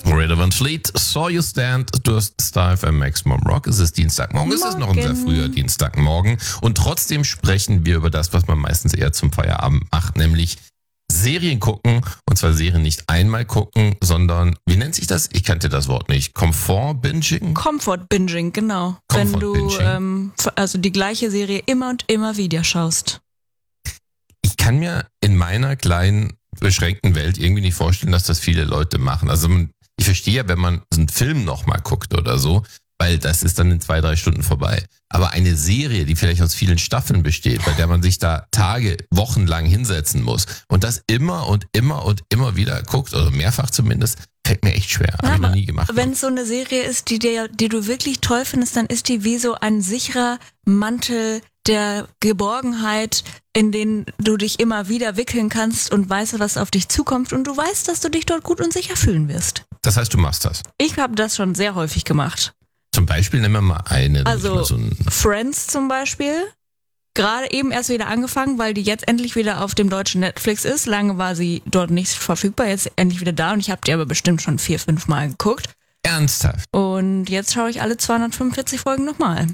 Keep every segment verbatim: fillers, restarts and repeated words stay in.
Greta Van Fleet, Saw You Stand, du hast Star F M Maximum Rock. Es ist Dienstagmorgen, es ist noch ein sehr früher Dienstagmorgen. Und trotzdem sprechen wir über das, was man meistens eher zum Feierabend macht, nämlich Serien gucken. Und zwar Serien nicht einmal gucken, sondern, wie nennt sich das? Ich kannte das Wort nicht. Comfort-Binging? Comfort-Binging, genau. Wenn du ähm, also die gleiche Serie immer und immer wieder schaust. Ich kann mir in meiner kleinen, beschränkten Welt irgendwie nicht vorstellen, dass das viele Leute machen. Also ich verstehe ja, wenn man so einen Film nochmal guckt oder so, weil das ist dann in zwei, drei Stunden vorbei. Aber eine Serie, die vielleicht aus vielen Staffeln besteht, bei der man sich da Tage, Wochen lang hinsetzen muss und das immer und immer und immer wieder guckt, oder mehrfach zumindest, fällt mir echt schwer. Habe ich noch nie gemacht. Wenn es so eine Serie ist, die, dir, die du wirklich toll findest, dann ist die wie so ein sicherer Mantel der Geborgenheit, in den du dich immer wieder wickeln kannst und weißt, was auf dich zukommt und du weißt, dass du dich dort gut und sicher fühlen wirst. Das heißt, du machst das? Ich habe das schon sehr häufig gemacht. Zum Beispiel, nehmen wir mal eine. Also mal so ein Friends zum Beispiel. Gerade eben erst wieder angefangen, weil die jetzt endlich wieder auf dem deutschen Netflix ist. Lange war sie dort nicht verfügbar, jetzt endlich wieder da und ich habe die aber bestimmt schon vier, fünf Mal geguckt. Ernsthaft? Und jetzt schaue ich alle zweihundertfünfundvierzig Folgen nochmal.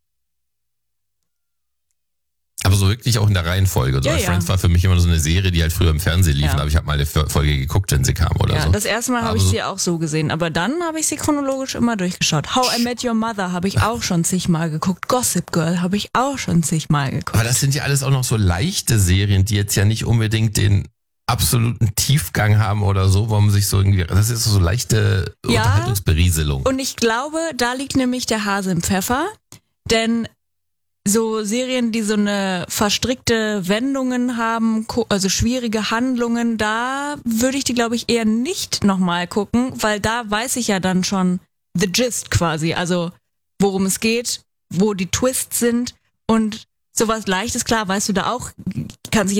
Aber so wirklich auch in der Reihenfolge. So ja, Friends ja. war für mich immer so eine Serie, die halt früher im Fernsehen lief. Ja. Aber ich habe mal eine Folge geguckt, wenn sie kam oder ja, so. Das erste Mal habe ich so sie auch so gesehen. Aber dann habe ich sie chronologisch immer durchgeschaut. How I Met Your Mother habe ich auch schon zigmal geguckt. Gossip Girl habe ich auch schon zigmal geguckt. Aber das sind ja alles auch noch so leichte Serien, die jetzt ja nicht unbedingt den absoluten Tiefgang haben oder so, wo man sich so irgendwie, das ist so leichte ja, Unterhaltungsberieselung. Und ich glaube, da liegt nämlich der Hase im Pfeffer. Denn so Serien, die so eine verstrickte Wendungen haben, also schwierige Handlungen, da würde ich die, glaube ich, eher nicht nochmal gucken, weil da weiß ich ja dann schon the gist quasi, also worum es geht, wo die Twists sind und sowas Leichtes, klar, weißt du da auch, kann sich